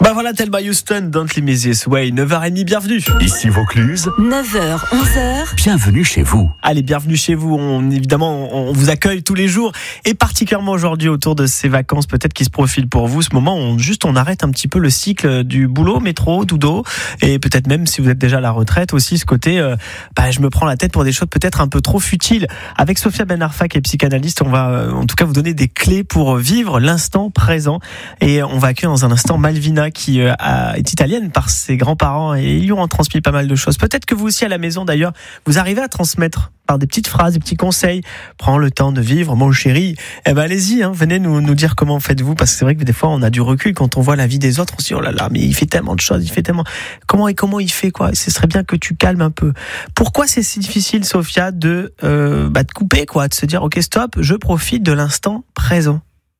Bah voilà, Thelma Houston, Don't Leave Me This Way, 9h30, bienvenue. Ici Vaucluse, 9h, 11h. bienvenue chez vous. Allez, bienvenue chez vous. On vous accueille tous les jours et particulièrement aujourd'hui autour de ces vacances peut-être qui se profilent pour vous. Ce moment où on arrête un petit peu le cycle du boulot, métro, dodo et peut-être même si vous êtes déjà à la retraite aussi ce côté, je me prends la tête pour des choses peut-être un peu trop futiles. Avec Sophia Ben Arfa qui est psychanalyste, on va en tout cas vous donner des clés pour vivre l'instant présent et on va accueillir dans un instant Malvina qui est italienne par ses grands-parents et ils lui ont transmis pas mal de choses. Peut-être que vous aussi à la maison d'ailleurs, vous arrivez à transmettre par des petites phrases, des petits conseils. Prends le temps de vivre, mon chéri. Allez-y, venez nous dire comment faites-vous, parce que c'est vrai que des fois on a du recul quand on voit la vie des autres. On se dit oh là là, mais il fait tellement de choses, il fait tellement. Comment il fait quoi. Ce serait bien que tu calmes un peu. Pourquoi c'est si difficile, Sophia, de couper quoi, de se dire ok stop, je profite de l'instant présent.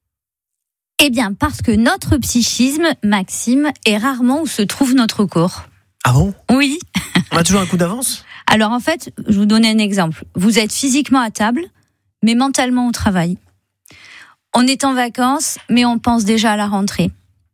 Eh bien, parce que notre psychisme, Maxime, est rarement où se trouve notre corps. Ah bon ? Oui. On a toujours un coup d'avance ? Alors en fait, je vous donne un exemple. Vous êtes physiquement à table, mais mentalement au travail. On est en vacances, mais on pense déjà à la rentrée.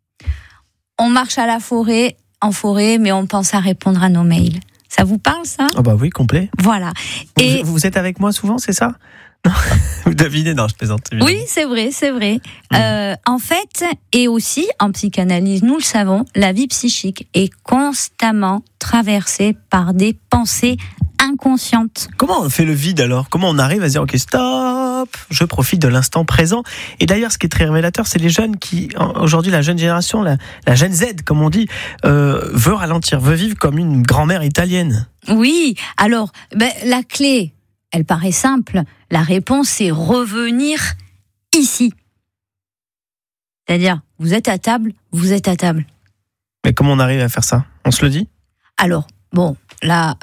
On marche en forêt, mais on pense à répondre à nos mails. Ça vous parle, ça ? Ah bah oui, complet. Voilà. Et vous êtes avec moi souvent, c'est ça ? Non, vous devinez, non, je plaisante. Évidemment. Oui, c'est vrai. En fait, et aussi, en psychanalyse, nous le savons, la vie psychique est constamment traversée par des pensées inconscientes. Comment on fait le vide alors ? Comment on arrive à se dire, ok, stop, je profite de l'instant présent ? Et d'ailleurs, ce qui est très révélateur, c'est les jeunes qui, aujourd'hui, la jeune génération, la Gen Z, comme on dit, veut ralentir, veut vivre comme une grand-mère italienne. Oui, alors, la clé, elle paraît simple. La réponse, c'est revenir ici. C'est-à-dire, vous êtes à table, vous êtes à table. Mais comment on arrive à faire ça ? On se le dit ? Alors, bon, là,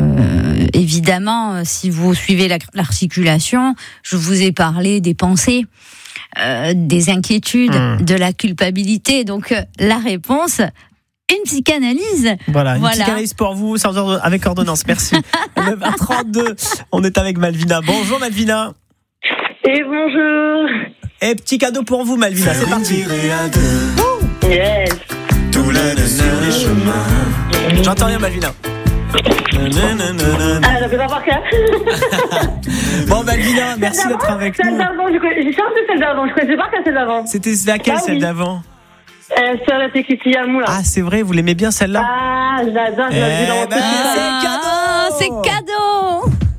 évidemment, si vous suivez l'articulation, je vous ai parlé des pensées, des inquiétudes, de la culpabilité. Donc, la réponse... Une psychanalyse. Voilà, une psychanalyse pour vous, avec ordonnance. Merci. 9h32, on est avec Malvina. Bonjour Malvina. Et bonjour. Et petit cadeau pour vous Malvina, c'est parti. Yes. Sur les chemins. J'entends rien Malvina. Ah, ça fait pas par cœur. Bon Malvina, merci d'être avec nous. Celle d'avant, j'ai chanté celle d'avant, je connaissais pas celle d'avant. C'était laquelle celle d'avant ? Sur la Tequila là. Ah c'est vrai, vous l'aimez bien celle-là ? Ah, j'adore, c'est cadeau. C'est cadeau.